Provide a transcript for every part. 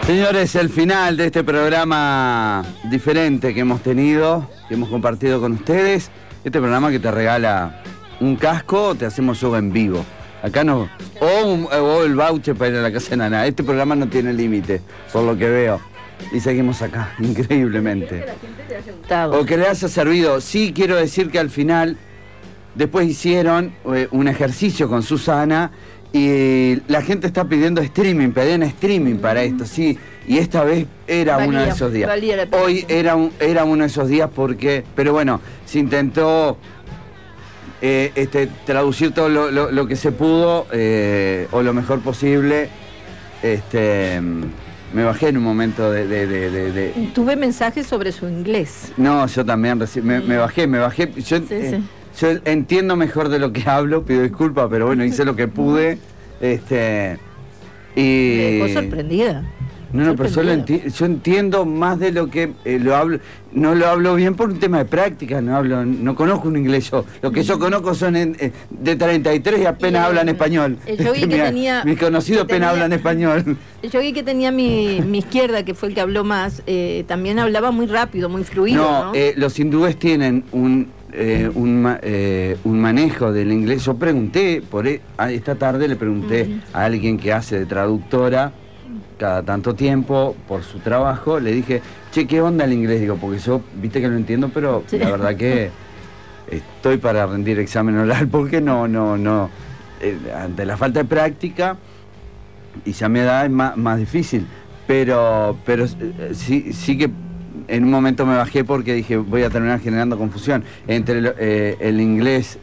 Señores, el final de este programa diferente que hemos tenido, que hemos compartido con ustedes. Este programa que te regala un casco, te hacemos yoga en vivo. Acá no, o el voucher para ir a la casa de Nana. Este programa no tiene límite, por lo que veo. Y seguimos acá, increíblemente. Que la gente te haya gustado. O que le haya servido. Sí, quiero decir que al final, después hicieron un ejercicio con Susana. Y la gente está pidiendo streaming, pedían streaming para esto, sí. Y esta vez era uno de esos días. Hoy era uno de esos días porque... Pero bueno, se intentó traducir todo lo que se pudo, o lo mejor posible. Me bajé en un momento de... Tuve mensajes sobre su inglés. No, yo también me bajé. Yo, yo entiendo mejor de lo que hablo, pido disculpas, pero bueno, hice lo que pude. Y... Me dejó sorprendida. No, pero yo entiendo más de lo que lo hablo. No lo hablo bien por un tema de práctica, no conozco un inglés yo. Lo que yo conozco son de 33 y apenas hablan español. El yogui que tenía... Mis conocidos apenas hablan español. El yogui que tenía mi izquierda, que fue el que habló más, también hablaba muy rápido, muy fluido, ¿no? Los hindúes tienen un manejo del inglés. Yo pregunté, esta tarde le pregunté a alguien que hace de traductora cada tanto tiempo por su trabajo, le dije, che, ¿qué onda el inglés? Digo, porque yo, viste que lo entiendo, pero sí, la verdad que estoy para rendir examen oral porque ante la falta de práctica, y ya mi edad es más difícil, pero sí que en un momento me bajé porque dije, voy a terminar generando confusión entre el inglés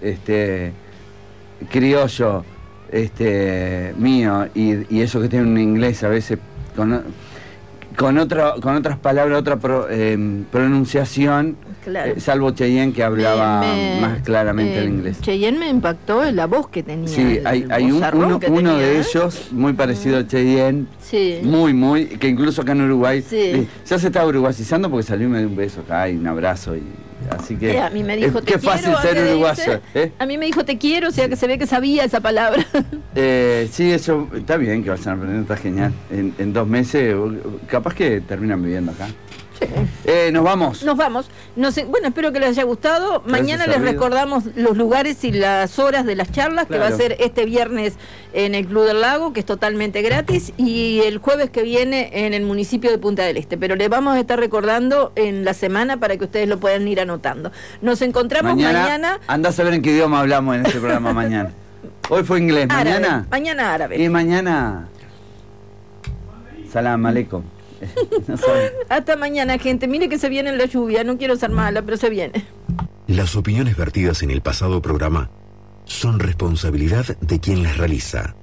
criollo mío y eso que tiene un inglés a veces con otras palabras, otra pronunciación, claro. Salvo Cheyenne, que hablaba más claramente el inglés. Cheyenne me impactó en la voz que tenía. Sí, hay uno de ellos muy parecido a Cheyenne, sí. muy, que incluso acá en Uruguay, sí. Ya se está uruguayizando porque salió y me dio un beso acá y un abrazo así que a mí me dijo, qué fácil ser uruguayo. A mí me dijo te quiero, o sea que se ve que sabía esa palabra. Sí, eso está bien que vayan aprendiendo, está genial. En 2 meses, capaz que terminan viviendo acá. Sí. Nos vamos. Bueno, espero que les haya gustado. Mañana les recordamos los lugares y las horas de las charlas, claro, que va a ser este viernes en el Club del Lago, que es totalmente gratis, y el jueves que viene en el municipio de Punta del Este. Pero les vamos a estar recordando en la semana para que ustedes lo puedan ir anotando. Nos encontramos mañana. Anda a saber en qué idioma hablamos en este programa mañana. Hoy fue inglés, árabe. Mañana árabe. Y mañana Salam aleikum. No hasta mañana, gente. Mire que se viene la lluvia. No quiero ser mala, pero se viene. Las opiniones vertidas en el pasado programa son responsabilidad de quien las realiza.